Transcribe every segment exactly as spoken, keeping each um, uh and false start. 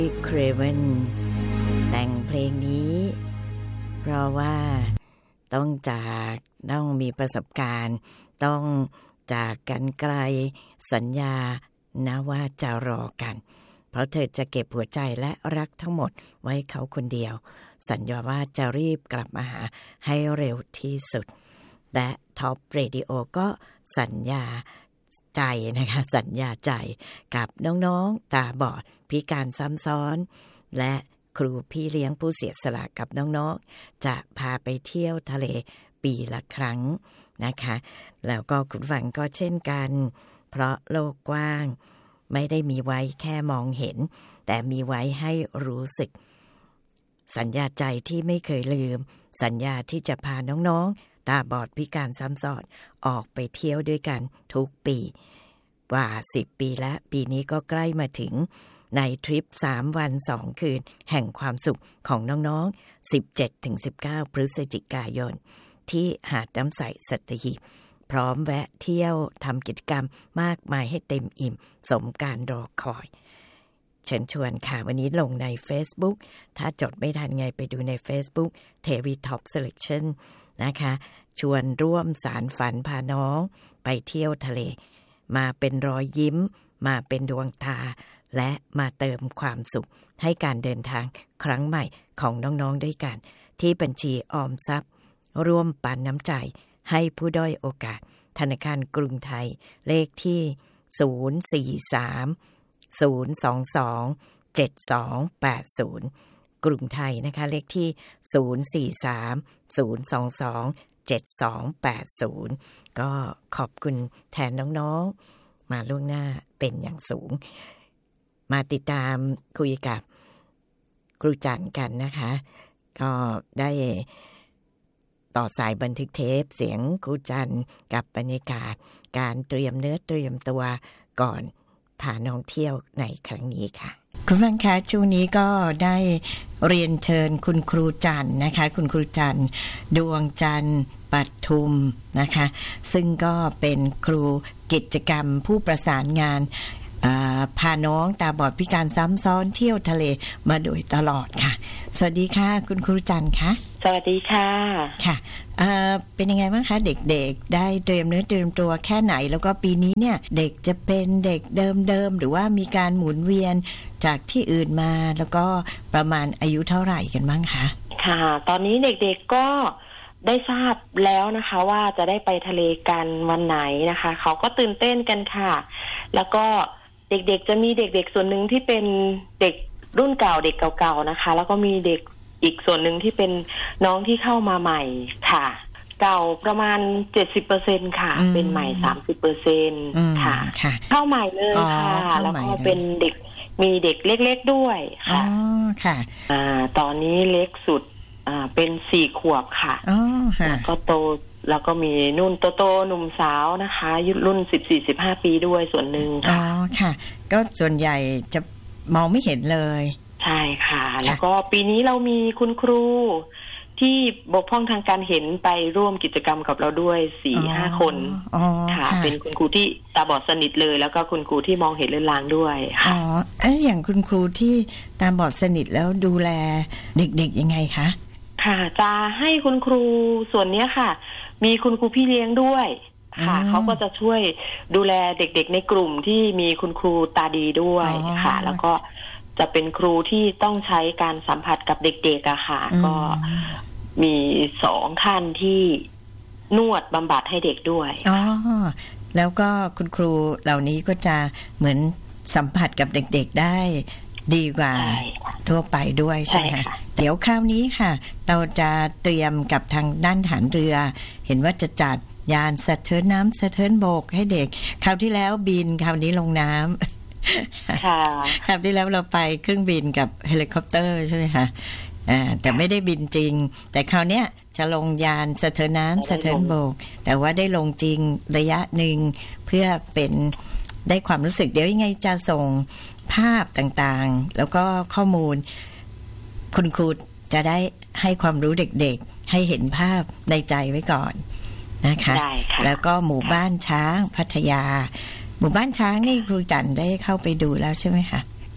เครเวนแต่งเพลงนี้เพราะว่าต้องจากต้องมีประสบการณ์ต้องจากกันไกลสัญญานะว่าจะรอกันเพราะเธอจะเก็บหัวใจและรักทั้งหมดไว้เขาคนเดียวสัญญาว่าจะรีบกลับมาหาให้เร็วที่สุดและท็อปเรดิโอก็สัญญาใจนะคะสัญญาใจกับน้องๆตาบอดพิการซ้ำซ้อนและครูพี่เลี้ยงผู้เสียสละกับน้องๆจะพาไปเที่ยวทะเลปีละครั้งนะคะแล้วก็คุณฟังก็เช่นกันเพราะโลกกว้างไม่ได้มีไว้แค่มองเห็นแต่มีไว้ให้รู้สึกสัญญาใจที่ไม่เคยลืมสัญญาที่จะพาน้องๆตาบอดพิการซ้ำซ้อนออกไปเที่ยวด้วยกันทุกปีกว่าสิบปีและปีนี้ก็ใกล้มาถึงในทริปสามวันสองคืนแห่งความสุขของน้องๆ สิบเจ็ดถึงสิบเก้า พฤศจิกายนที่หาดน้ำใสสัตหีบพร้อมแวะเที่ยวทำกิจกรรมมากมายให้เต็มอิ่มสมการรอคอยเชิญชวนค่ะวันนี้ลงใน Facebook ถ้าจดไม่ทันไงไปดูใน Facebook เทวี Top Selection นะคะชวนร่วมสารฝันพาน้องไปเที่ยวทะเลมาเป็นรอยยิ้มมาเป็นดวงตาและมาเติมความสุขให้การเดินทางครั้งใหม่ของน้องๆด้วยกันที่บัญชีออมทรัพย์ร่วมปันน้ำใจให้ผู้ด้อยโอกาสธนาคารกรุงไทยเลขที่ศูนย์ สี่ สาม ศูนย์ สอง สอง เจ็ด สอง แปด ศูนย์กรุงไทยนะคะเลขที่ศูนย์ สี่ สาม ศูนย์ สอง สอง เจ็ด สอง แปด ศูนย์ก็ขอบคุณแทนน้องๆมาล่วงหน้าเป็นอย่างสูงมาติดตามคุยกับครูจันกันนะคะก็ได้ต่อสายบันทึกเทปเสียงครูจันกับบรรยากาศการเตรียมเนื้อเตรียมตัวก่อนพาน้องเที่ยวในครั้งนี้ค่ะคุณฟังคะช่วงนี้ก็ได้เรียนเชิญคุณครูจันนะคะคุณครูจันดวงจันทร์ปัทุมนะคะซึ่งก็เป็นครูกิจกรรมผู้ประสานงานพาน้องตาบอดพิการซ้ำซ้อนเที่ยวทะเลมาโดยตลอดค่ะสวัสดีค่ะคุณครูจันคะสวัสดีค่ะค่ะเอ่อเป็นยังไงบ้างคะเด็กๆได้เตรียมเนื้อเตรียมตัวแค่ไหนแล้วก็ปีนี้เนี่ยเด็กจะเป็นเด็กเดิมๆหรือว่ามีการหมุนเวียนจากที่อื่นมาแล้วก็ประมาณอายุเท่าไหร่กันบ้างคะค่ะตอนนี้เด็กๆก็ได้ทราบแล้วนะคะว่าจะได้ไปทะเลกันวันไหนนะคะเขาก็ตื่นเต้นกันค่ะแล้วก็เด็กๆจะมีเด็กๆส่วนหนึ่งที่เป็นเด็กรุ่นเก่าเด็กเก่าๆนะคะแล้วก็มีเด็กอีกส่วนหนึ่งที่เป็นน้องที่เข้ามาใหม่ค่ะเก่าประมาณ เจ็ดสิบเปอร์เซ็นต์ ค่ะเป็นใหม่ สามสิบเปอร์เซ็นต์ ค่ะเข้าใหม่เลยค่ะแล้วก็เป็นเด็กมีเด็กเล็กๆด้วยค่ะอ๋อค่ะอ่าตอนนี้เล็กสุดอ่าเป็นสี่ขวบค่ะอ๋อค่ะแล้วก็โตแล้วก็มีนุ่นโตๆหนุ่มสาวนะคะรุ่น สิบสี่ สิบห้า ปีด้วยส่วนหนึ่งค่ะอ๋อค่ะก็ส่วนใหญ่จะมองไม่เห็นเลยใช่ค่ะแล้วก็ปีนี้เรามีคุณครูที่บกพร่องทางการเห็นไปร่วมกิจกรรมกับเราด้วย สี่ห้า คนค่ะเป็นคุณครูที่ตาบอดสนิทเลยแล้วก็คุณครูที่มองเห็นเลือนลางด้วยค่ะอ๋อเอ้ยอย่างคุณครูที่ตาบอดสนิทแล้วดูแลเด็กๆยังไงคะค่ะจะให้คุณครูส่วนนี้ค่ะมีคุณครูพี่เลี้ยงด้วยค่ะเขาก็จะช่วยดูแลเด็กๆในกลุ่มที่มีคุณครูตาดีด้วยค่ะแล้วก็จะเป็นครูที่ต้องใช้การสัมผัสกับเด็กๆอะค่ะก็มีสองท่านที่นวดบำบัดให้เด็กด้วยอ๋อแล้วก็คุณครูเหล่านี้ก็จะเหมือนสัมผัสกับเด็กๆได้ดีกว่าทั่วไปด้วยใช่ไหมคะเดี๋ยวคราวนี้ค่ะเราจะเตรียมกับทางด้านฐานเรือเห็นว่าจะจัดยานสะเทินน้ำสะเทินบกให้เด็กคราวที่แล้วบินคราวนี้ลงน้ำค่ะคราวที่แล้วเราไปเครื่องบินกับเฮลิคอปเตอร์ใช่ไหมคะอ่าแต่ไม่ได้บินจริงแต่คราวเนี้ยจะลงยานสะเทินน้ำสะเทินบกแต่ว่าได้ลงจริงระยะหนึ่งเพื่อเป็นได้ความรู้สึกเดี๋ยวยังไงจะส่งภาพต่างๆแล้วก็ข้อมูลคุณครูจะได้ให้ความรู้เด็กๆให้เห็นภาพในใจไว้ก่อนนะคะแล้วก็หมู่บ้านช้างพัทยาหมู่บ้านช้างนี่ครูจันได้เข้าไปดูแล้วใช่ไหมคะ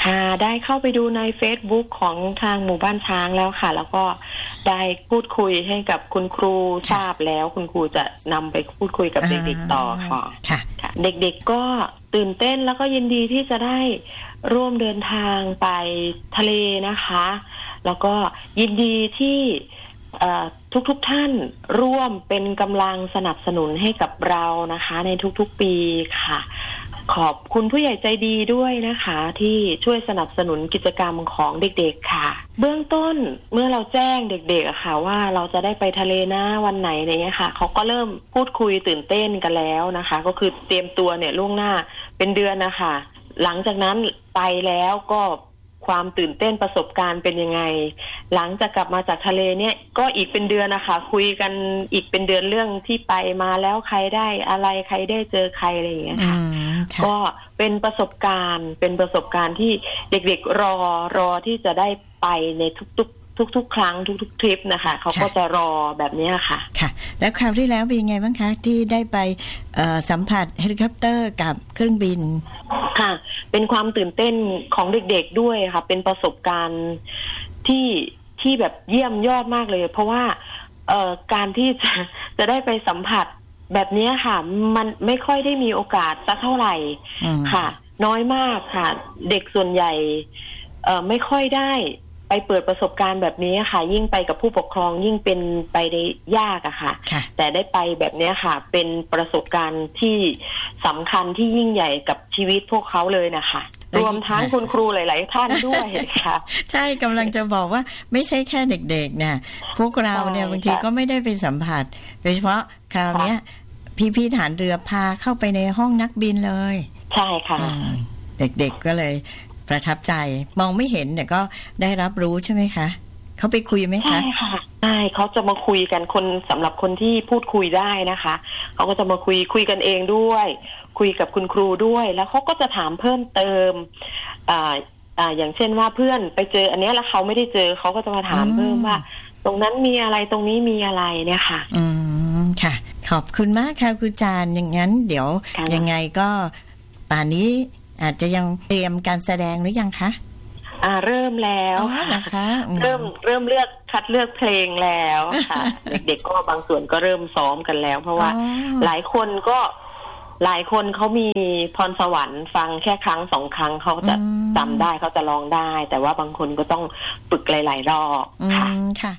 ค่ะได้เข้าไปดูใน Facebook ของทางหมู่บ้านช้างแล้วค่ะแล้วก็ได้พูดคุยให้กับคุณครูทราบแล้วคุณครูจะนำไปพูดคุยกับเด็กๆต่อค่ะเด็กๆก็ตื่นเต้นแล้วก็ยินดีที่จะได้ร่วมเดินทางไปทะเลนะคะแล้วก็ยินดีที่ทุกๆ ท่านร่วมเป็นกำลังสนับสนุนให้กับเรานะคะในทุกๆปีค่ะขอบคุณผู้ใหญ่ใจดีด้วยนะคะที่ช่วยสนับสนุนกิจกรรมของเด็กๆค่ะเบื้องต้นเมื่อเราแจ้งเด็กๆอะค่ะว่าเราจะได้ไปทะเลนะวันไหนอะไรเงี้ยค่ะเขาก็เริ่มพูดคุยตื่นเต้นกันแล้วนะคะก็คือเตรียมตัวเนี่ยล่วงหน้าเป็นเดือนนะคะหลังจากนั้นไปแล้วก็ความตื่นเต้นประสบการณ์เป็นยังไงหลังจากกลับมาจากทะเลเนี่ยก็อีกเป็นเดือนนะคะคุยกันอีกเป็นเดือนเรื่องที่ไปมาแล้วใครได้อะไรใครได้เจอใครอะไรอย่างเงี้ยค่ะก็เป็นประสบการณ์เป็นประสบการณ์ที่เด็กๆรอรอที่จะได้ไปในทุกๆทุกๆครั้งทุกๆทริปนะคะเขาก็จะรอแบบนี้ค่ะค่ะแล้วคราวที่แล้วเป็นยังไงบ้างคะที่ได้ไปสัมผัสเฮลิคอปเตอร์กับเครื่องบินค่ะเป็นความตื่นเต้นของเด็กๆด้วยค่ะเป็นประสบการณ์ที่ที่แบบเยี่ยมยอดมากเลยเพราะว่าเอ่อการที่จะจะได้ไปสัมผัสแบบนี้ค่ะมันไม่ค่อยได้มีโอกาสสักเท่าไหร่ค่ะน้อยมากค่ะเด็กส่วนใหญ่เอ่อไม่ค่อยได้ไปเปิดประสบการณ์แบบนี้ค่ะยิ่งไปกับผู้ปกครองยิ่งเป็นไปได้ยากอะค่ะแต่ได้ไปแบบนี้ค่ะเป็นประสบการณ์ที่สำคัญที่ยิ่งใหญ่กับชีวิตพวกเขาเลยนะคะรวมทั้งคุณครูหลายๆท่านด้วยค่ะใช่กำลังจะบอกว่าไม่ใช่แค่เด็กๆเนี่ยพวกเราเนี่ยบางทีก็ไม่ได้ไปสัมผัสโดยเฉพาะคราวนี้พี่ๆฐานเรือพาเข้าไปในห้องนักบินเลยใช่ค่ะเด็กๆก็เลยประทับใจมองไม่เห็นแต่ก็ได้รับรู้ใช่ไหมคะเขาไปคุยไหมคะใช่ค่ะใช่เขาจะมาคุยกันคนสำหรับคนที่พูดคุยได้นะคะเขาก็จะมาคุยคุยกันเองด้วยคุยกับคุณครูด้วยแล้วเขาก็จะถามเพิ่มเติมอ่าอ่าอย่างเช่นว่าเพื่อนไปเจออันนี้แล้วเขาไม่ได้เจอเขาก็จะมาถามเพิ่มว่าตรงนั้นมีอะไรตรงนี้มีอะไรเนี่ยค่ะอืมค่ะขอบคุณมากค่ะครูจารย์อย่างนั้นเดี๋ยวยังไงก็ป่านนี้อาจจะยังเตรียมการแสดงหรือยังคะอ่าเริ่มแล้วนะคะเริ่มเริ่มเลือกคัดเลือกเพลงแล้วค่ะ เด็กๆก็บางส่วนก็เริ่มซ้อมกันแล้วเพราะว่าหลายคนก็หลายคนเขามีพรสวรรค์ฟังแค่ครั้งสองครั้งเขาจะจำได้เขาจะร้องได้แต่ว่าบางคนก็ต้องฝึกหลายๆรอบค่ะค่ะ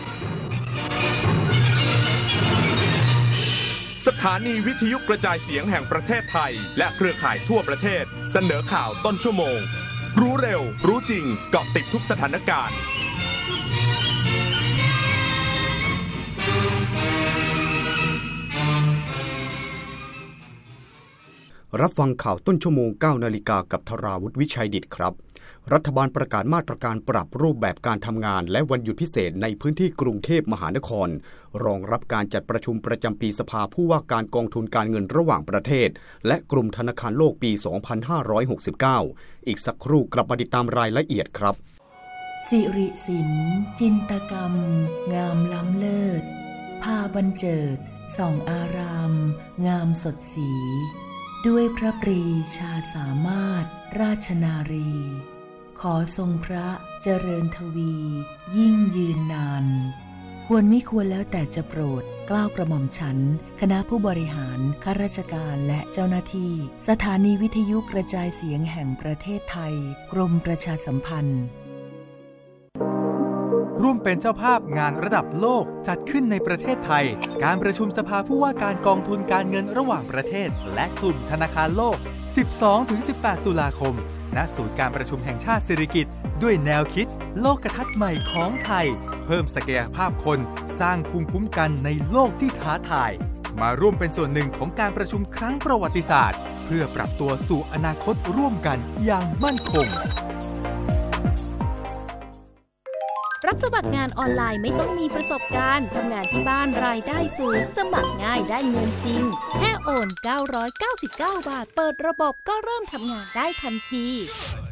สถานีวิทยุกระจายเสียงแห่งประเทศไทยและเครือข่ายทั่วประเทศเสนอข่าวต้นชั่วโมงรู้เร็วรู้จริงเกาะติดทุกสถานการณ์รับฟังข่าวต้นชั่วโมง เก้านาฬิกา กับธราวุฒิวิชัยดิษฐ์ครับรัฐบาลประกาศมาตรการปรับรูปแบบการทำงานและวันหยุดพิเศษในพื้นที่กรุงเทพมหานครรองรับการจัดประชุมประจำปีสภาผู้ว่าการกองทุนการเงินระหว่างประเทศและกลุ่มธนาคารโลกปี สองพันห้าร้อยหกสิบเก้า อีกสักครู่กลับมาติดตามรายละเอียดครับสิริศิลป์จินตกรรมงามล้ำเลิศพาบรรเจิดส่องอารามงามสดสีด้วยพระปรีชาสามารถราชนารีขอทรงพระเจริญทวียิ่งยืนนานควรมิควรแล้วแต่จะโปรดเกล้ากระหม่อมฉันคณะผู้บริหารข้าราชการและเจ้าหน้าที่สถานีวิทยุกระจายเสียงแห่งประเทศไทยกรมประชาสัมพันธ์ร่วมเป็นเจ้าภาพงานระดับโลกจัดขึ้นในประเทศไทยการประชุมสภาผู้ว่าการกองทุนการเงินระหว่างประเทศและกลุ่มธนาคารโลก สิบสองถึงสิบแปด ตุลาคมณศูนย์การประชุมแห่งชาติสิริกิติ์ด้วยแนวคิดโลกทัศน์ใหม่ของไทยเพิ่มศักยภาพคนสร้างภูมิคุ้มกันในโลกที่ท้าทายมาร่วมเป็นส่วนหนึ่งของการประชุมครั้งประวัติศาสตร์เพื่อปรับตัวสู่อนาคตร่วมกันอย่างมั่นคงรับสมัครงานออนไลน์ไม่ต้องมีประสบการณ์ทำงานที่บ้านรายได้สูงสมัครง่ายได้เงินจริงแค่โอนเก้าร้อยเก้าสิบเก้าบาทเปิดระบบก็เริ่มทำงานได้ทันที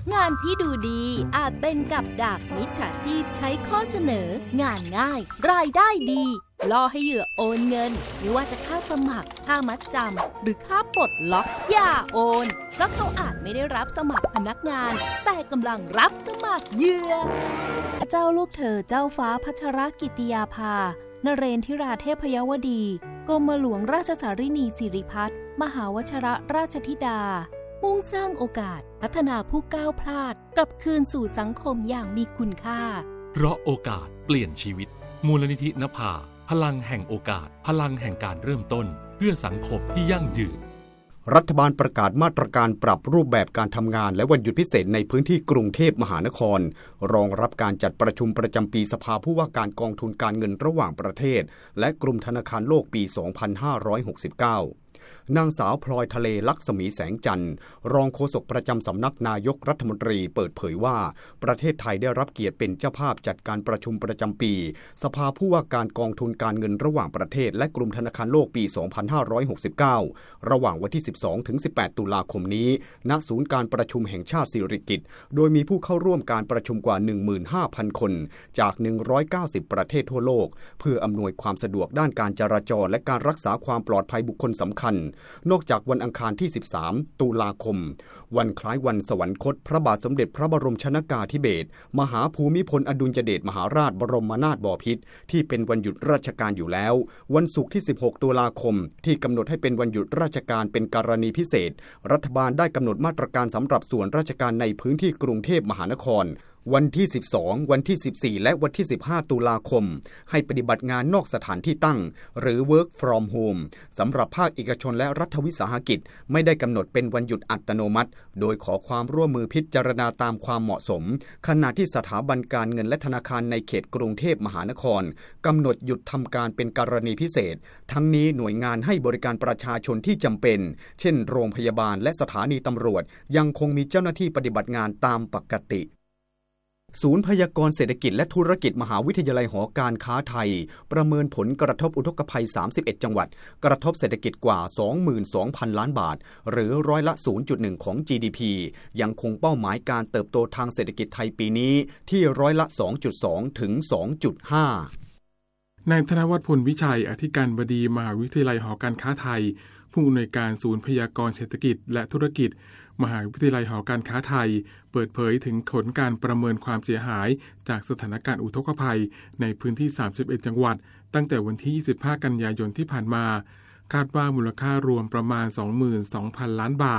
งานที่ดูดีอาจเป็นกับดักมิจฉาชีพใช้ข้อเสนองานง่ายรายได้ดีล่อให้เหยื่อโอนเงินไม่ว่าจะค่าสมัครค่ามัดจำหรือค่าปลดล็อกอย่าโอนเพราะเขาอาจไม่ได้รับสมัครพนักงานแต่กำลังรับสมัครเหยื่อเจ้าลูกเธอเจ้าฟ้าพัชรกิติยาภานเรนทิราเทพยวดีกรมหลวงราชสารินีสิริพัฒน์มหาวชรราชธิดามุ่งสร้างโอกาสพัฒนาผู้ก้าวพลาดกลับคืนสู่สังคมอย่างมีคุณค่าเพราะโอกาสเปลี่ยนชีวิตมูลนิธินภาพลังแห่งโอกาสพลังแห่งการเริ่มต้นเพื่อสังคมที่ยั่งยืนรัฐบาลประกาศมาตรการปรับรูปแบบการทำงานและวันหยุดพิเศษในพื้นที่กรุงเทพมหานครรองรับการจัดประชุมประจำปีสภาผู้ว่าการกองทุนการเงินระหว่างประเทศและกลุ่มธนาคารโลกปี สองพันห้าร้อยหกสิบเก้านางสาวพลอยทะเลลักษมีแสงจันทร์รองโฆษกประจำสำนักนายกรัฐมนตรีเปิดเผยว่าประเทศไทยได้รับเกียรติเป็นเจ้าภาพจัดการประชุมประจำปีสภาผู้ว่าการกองทุนการเงินระหว่างประเทศและกลุ่มธนาคารโลกปี สองพันห้าร้อยหกสิบเก้า ระหว่างวันที่ สิบสองถึงสิบแปด ตุลาคมนี้ณศูนย์การประชุมแห่งชาติสิริกิติ์โดยมีผู้เข้าร่วมการประชุมกว่า หนึ่งหมื่นห้าพัน คนจาก หนึ่งร้อยเก้าสิบ ประเทศทั่วโลกเพื่ออำนวยความสะดวกด้านการจราจรและการรักษาความปลอดภัยบุคคลสำคัญนอกจากวันอังคารที่ สิบสาม ตุลาคมวันคล้ายวันสวรรคตพระบาทสมเด็จพระบรมชนกาธิเบศรมหาภูมิพลอดุลยเดชมหาราชบรมนาถบพิตรที่เป็นวันหยุดราชการอยู่แล้ววันศุกร์ที่ สิบหก ตุลาคมที่กำหนดให้เป็นวันหยุดราชการเป็นกรณีพิเศษรัฐบาลได้กำหนดมาตรการสำหรับส่วนราชการในพื้นที่กรุงเทพมหานครวันที่ สิบสอง วันที่ สิบสี่ และวันที่ สิบห้า ตุลาคมให้ปฏิบัติงานนอกสถานที่ตั้งหรือ work from home สำหรับภาคเอกชนและรัฐวิสาหกิจไม่ได้กำหนดเป็นวันหยุดอัตโนมัติโดยขอความร่วมมือพิจารณาตามความเหมาะสมขณะที่สถาบันการเงินและธนาคารในเขตกรุงเทพมหานครกำหนดหยุดทำการเป็นกรณีพิเศษทั้งนี้หน่วยงานให้บริการประชาชนที่จำเป็นเช่นโรงพยาบาลและสถานีตำรวจยังคงมีเจ้าหน้าที่ปฏิบัติงานตามปกติศูนย์พยากรณ์เศรษฐกิจและธุรกิจมหาวิทยาลัยหอการค้าไทยประเมินผลกระทบอุทกภัยสามสิบเอ็ดจังหวัดกระทบเศรษฐกิจกว่า สองหมื่นสองพัน ล้านบาทหรือร้อยละ ศูนย์จุดหนึ่ง ของ จี ดี พี ยังคงเป้าหมายการเติบโตทางเศรษฐกิจไทยปีนี้ที่ร้อยละ สองจุดสอง ถึง สองจุดห้านายธนวัฒน์พลวิชัยอธิการบดีมหาวิทยาลัยหอการค้าไทยผู้อำนวยการศูนย์พยากรณ์เศรษฐกิจและธุรกิจมหาวิทยาลัยหอการค้าไทยเปิดเผยถึงผลการประเมินความเสียหายจากสถานการณ์อุทกภัยในพื้นที่สามสิบเอ็ดจังหวัดตั้งแต่วันที่ยี่สิบห้ากันยายนที่ผ่านมาคาดว่ามูลค่ารวมประมาณ สองหมื่นสองพัน ล้านบาท